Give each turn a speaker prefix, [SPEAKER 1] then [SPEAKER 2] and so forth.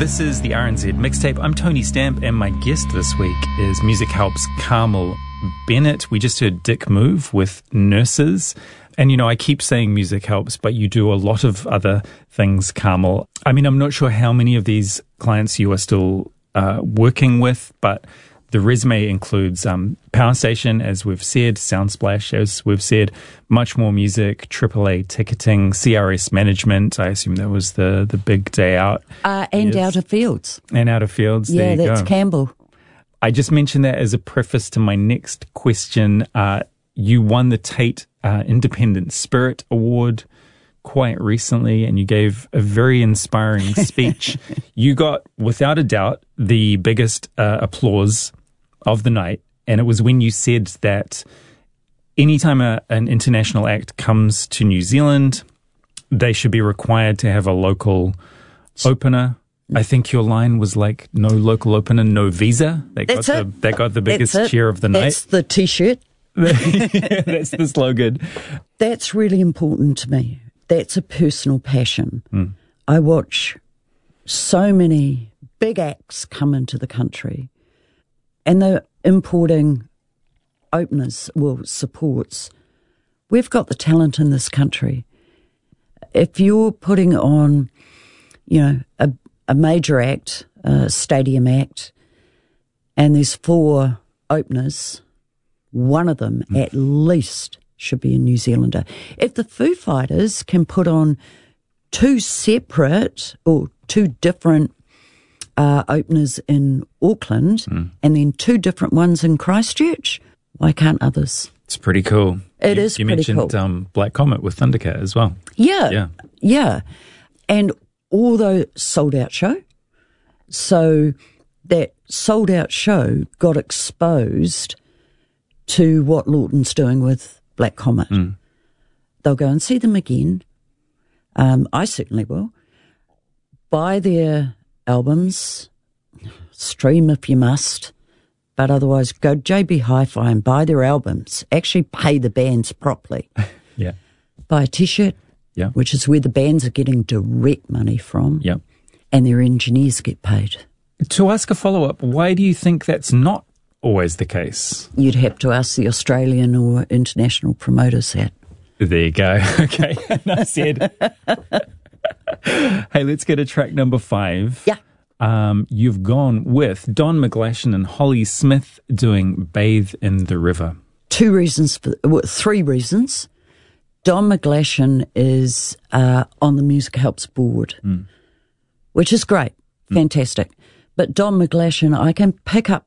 [SPEAKER 1] This is the RNZ Mixtape. I'm Tony Stamp, and my guest this week is Music Help's Carmel Bennett. We just heard Dick Move with Nurses. And, you know, I keep saying Music Helps, but you do a lot of other things, Carmel. I mean, I'm not sure how many of these clients you are still working with, but the resume includes Power Station, as we've said, Soundsplash, as we've said, Much More Music, AAA Ticketing, CRS Management. I assume that was the big day out.
[SPEAKER 2] And yes. Outer Fields.
[SPEAKER 1] And Outer Fields,
[SPEAKER 2] yeah,
[SPEAKER 1] there you
[SPEAKER 2] that's
[SPEAKER 1] go.
[SPEAKER 2] Campbell.
[SPEAKER 1] I just mentioned that as a preface to my next question. You won the Tate Independent Spirit Award quite recently, and you gave a very inspiring speech. You got, without a doubt, the biggest applause of the night, and it was when you said that anytime an international act comes to New Zealand, they should be required to have a local opener. I think your line was like, no local opener, no visa. That got the biggest cheer of the night.
[SPEAKER 2] That's the T-shirt.
[SPEAKER 1] That's the slogan.
[SPEAKER 2] That's really important to me. That's a personal passion. I watch so many big acts come into the country, and they're importing openers, supports. We've got the talent in this country. If you're putting on, a major act, a stadium act, and there's 4 openers, one of them at least should be a New Zealander. If the Foo Fighters can put on 2 separate or 2 different openers in Auckland and then 2 different ones in Christchurch, why can't others?
[SPEAKER 1] It's pretty cool.
[SPEAKER 2] It is pretty cool.
[SPEAKER 1] You mentioned Black Comet with Thundercat as well.
[SPEAKER 2] Yeah. And all those sold-out show. So that sold-out show got exposed to what Lawton's doing with Black Comet. They'll go and see them again. I certainly will. Buy their albums, stream if you must, but otherwise go JB Hi-Fi and buy their albums. Actually pay the bands properly.
[SPEAKER 1] Yeah.
[SPEAKER 2] Buy a T-shirt, which is where the bands are getting direct money from.
[SPEAKER 1] Yeah.
[SPEAKER 2] And their engineers get paid.
[SPEAKER 1] To ask a follow-up, why do you think that's not always the case?
[SPEAKER 2] You'd have to ask the Australian or international promoters that.
[SPEAKER 1] There you go. Okay, enough said. Hey, let's get to track number 5.
[SPEAKER 2] Yeah.
[SPEAKER 1] You've gone with Don McGlashan and Holly Smith doing Bathe in the River.
[SPEAKER 2] 3 reasons. Don McGlashan is on the Music Helps board, which is great, fantastic. But Don McGlashan, I can pick up